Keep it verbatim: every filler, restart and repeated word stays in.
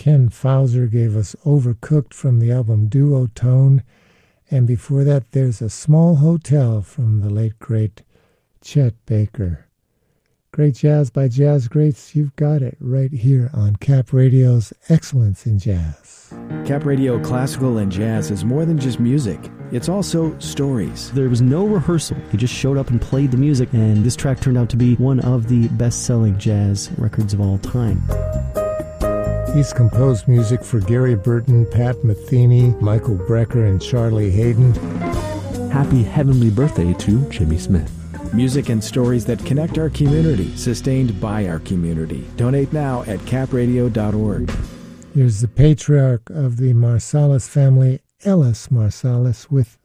Ken Fauser gave us Overcooked from the album Duotone. And before that, there's A Small Hotel from the late, great Chet Baker. Great jazz by jazz greats. You've got it right here on Cap Radio's Excellence in Jazz. Cap Radio Classical and Jazz is more than just music. It's also stories. There was no rehearsal. He just showed up and played the music, and this track turned out to be one of the best-selling jazz records of all time. He's composed music for Gary Burton, Pat Metheny, Michael Brecker, and Charlie Hayden. Happy heavenly birthday to Jimmy Smith. Music and stories that connect our community, sustained by our community. Donate now at cap radio dot org. Here's the patriarch of the Marsalis family, Ellis Marsalis, with